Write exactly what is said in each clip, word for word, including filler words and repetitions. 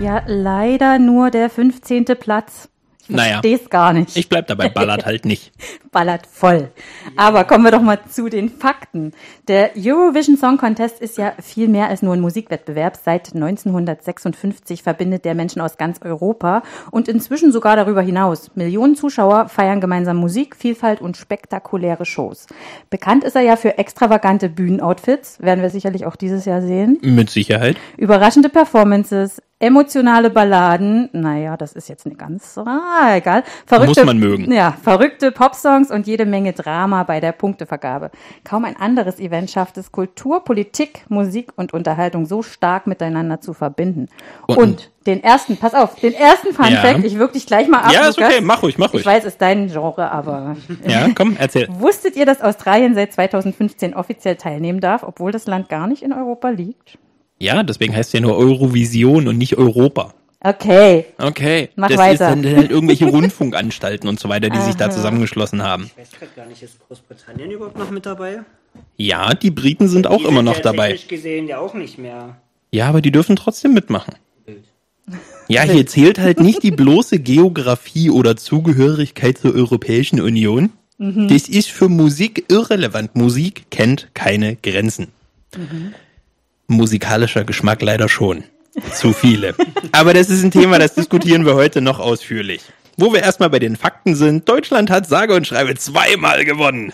Ja, leider nur der fünfzehnte Platz. Ich Naja, versteh's gar nicht. ich bleib dabei, ballert halt nicht. Ballert voll. Aber kommen wir doch mal zu den Fakten. Der Eurovision Song Contest ist ja viel mehr als nur ein Musikwettbewerb. Seit neunzehnhundertsechsundfünfzig verbindet der Menschen aus ganz Europa und inzwischen sogar darüber hinaus. Millionen Zuschauer feiern gemeinsam Musik, Vielfalt und spektakuläre Shows. Bekannt ist er ja für extravagante Bühnenoutfits, werden wir sicherlich auch dieses Jahr sehen. Mit Sicherheit. Überraschende Performances, emotionale Balladen, naja, das ist jetzt nicht ganz, ah, egal. Verrückte, Muss man mögen. Ja, verrückte Popsongs und jede Menge Drama bei der Punktevergabe. Kaum ein anderes Event schafft es, Kultur, Politik, Musik und Unterhaltung so stark miteinander zu verbinden. Und, und den ersten, pass auf, den ersten Fun Ja. Fact, ich wirke dich gleich mal ab, Ja, ist Lukas. okay, mach ruhig, mach ruhig. Ich weiß, es ist dein Genre, aber... Ja, komm, erzähl. Wusstet ihr, dass Australien seit zweitausendfünfzehn offiziell teilnehmen darf, obwohl das Land gar nicht in Europa liegt? Ja, deswegen heißt es ja nur Eurovision und nicht Europa. Okay. Okay. Mach das weiter. ist dann halt irgendwelche Rundfunkanstalten und so weiter, die sich da Aha. zusammengeschlossen haben. Ich weiß gerade gar nicht, ist Großbritannien überhaupt noch mit dabei? Ja, die Briten sind auch Die immer sind noch ja dabei. technisch gesehen ja auch nicht mehr. Ja, aber die dürfen trotzdem mitmachen. Ja, hier zählt halt nicht die bloße Geografie oder Zugehörigkeit zur Europäischen Union. Mhm. Das ist für Musik irrelevant. Musik kennt keine Grenzen. Mhm. Musikalischer Geschmack leider schon. Zu viele. Aber das ist ein Thema, das diskutieren wir heute noch ausführlich. Wo wir erstmal bei den Fakten sind, Deutschland hat sage und schreibe zweimal gewonnen.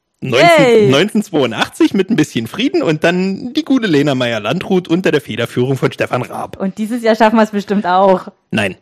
Yay. neunzehnhundertzweiundachtzig mit ein bisschen Frieden und dann die gute Lena Meyer-Landrut unter der Federführung von Stefan Raab. Und dieses Jahr schaffen wir es bestimmt auch. Nein.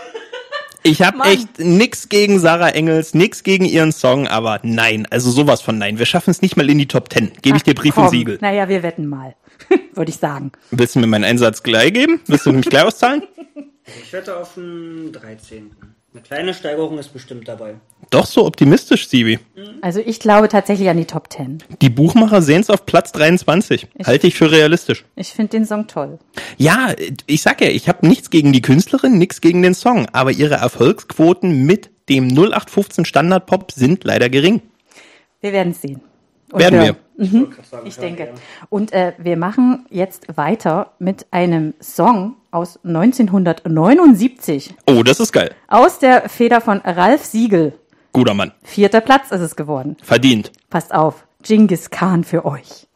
Ich habe Mann. echt nix gegen Sarah Engels, nix gegen ihren Song, aber nein, also sowas von nein. Wir schaffen es nicht mal in die Top Ten. Gebe ich dir Brief Komm. und Siegel. Naja, wir wetten mal, würde ich sagen. Willst du mir meinen Einsatz gleich geben? Willst du mich gleich auszahlen? Ich wette auf den dreizehnten Eine kleine Steigerung ist bestimmt dabei. Doch so optimistisch, Sibi. Also ich glaube tatsächlich an die Top Ten. Die Buchmacher sehen es auf Platz dreiundzwanzig. Ich- Halte ich für realistisch. Ich finde den Song toll. Ja, ich sag ja, ich habe nichts gegen die Künstlerin, nichts gegen den Song, aber ihre Erfolgsquoten mit dem null acht fünfzehn Standard-Pop sind leider gering. Wir werden es sehen. Und Werden hören. wir. Ich, wollte gerade sagen, Ich ja, denke. ja. Und äh, wir machen jetzt weiter mit einem Song aus neunzehnhundertneunundsiebzig. Oh, das ist geil. Aus der Feder von Ralf Siegel. Guter Mann. Vierter Platz ist es geworden. Verdient. Passt auf. Genghis Khan für euch.